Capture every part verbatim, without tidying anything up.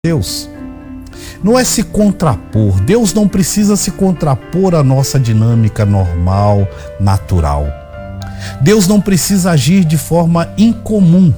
Deus. Não é se contrapor. Deus não precisa se contrapor à nossa dinâmica normal, natural. Deus não precisa agir de forma incomum.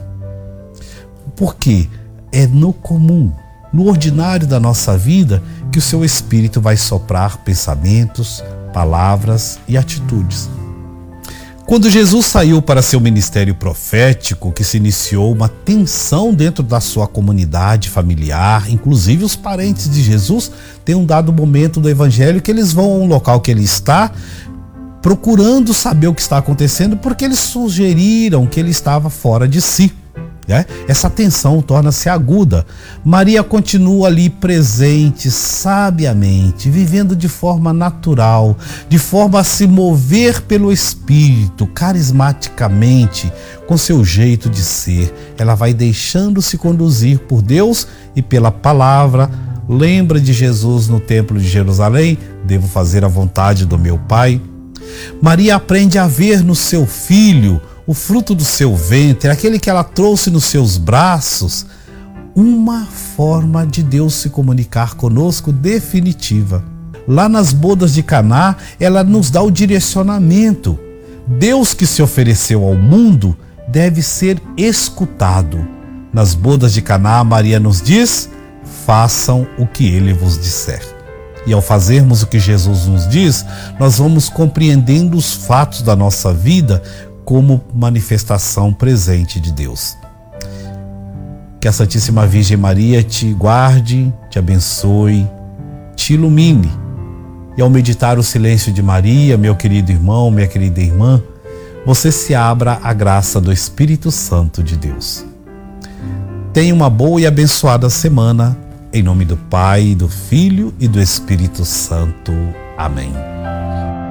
Por quê? É no comum, no ordinário da nossa vida, que o seu Espírito vai soprar pensamentos, palavras e atitudes. Quando Jesus saiu para seu ministério profético, que se iniciou uma tensão dentro da sua comunidade familiar, inclusive os parentes de Jesus têm um dado momento do evangelho que eles vão a um local que ele está, procurando saber o que está acontecendo, porque eles sugeriram que ele estava fora de si. Né? Essa tensão torna-se aguda. Maria continua ali presente, sabiamente, vivendo de forma natural, de forma a se mover pelo Espírito, carismaticamente, com seu jeito de ser. Ela vai deixando-se conduzir por Deus e pela palavra. Lembra de Jesus no templo de Jerusalém? Devo fazer a vontade do meu Pai. Maria aprende a ver no seu filho o fruto do seu ventre, aquele que ela trouxe nos seus braços, uma forma de Deus se comunicar conosco definitiva. Lá nas bodas de Caná, ela nos dá o direcionamento. Deus que se ofereceu ao mundo deve ser escutado. Nas bodas de Caná, Maria nos diz: façam o que ele vos disser. E ao fazermos o que Jesus nos diz, nós vamos compreendendo os fatos da nossa vida como manifestação presente de Deus. Que a Santíssima Virgem Maria te guarde, te abençoe, te ilumine. E ao meditar o silêncio de Maria, meu querido irmão, minha querida irmã, você se abra à graça do Espírito Santo de Deus. Tenha uma boa e abençoada semana, em nome do Pai, do Filho e do Espírito Santo. Amém.